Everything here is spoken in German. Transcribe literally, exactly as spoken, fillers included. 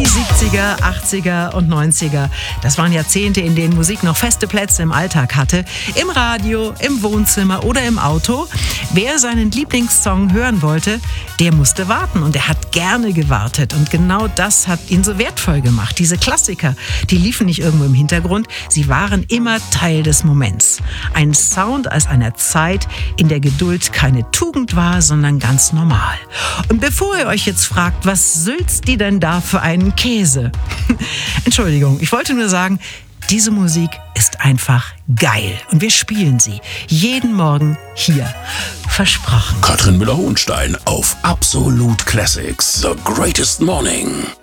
siebziger, achtziger und neunziger. Das waren Jahrzehnte, in denen Musik noch feste Plätze im Alltag hatte. Im Radio, im Wohnzimmer oder im Auto. Wer seinen Lieblingssong hören wollte, der musste warten. Und er hat gerne gewartet. Und genau das hat ihn so wertvoll gemacht. Diese Klassiker, die liefen nicht irgendwo im Hintergrund. Sie waren immer Teil des Moments. Ein Sound aus einer Zeit, in der Geduld keine Tugend war, sondern ganz normal. Und bevor ihr euch jetzt fragt, was sülzt die denn da für einen Käse? Entschuldigung, ich wollte nur sagen, diese Musik ist einfach geil. Und wir spielen sie jeden Morgen hier. Versprochen. Katrin Müller-Hohenstein auf Absolute Classics. The Greatest Morning.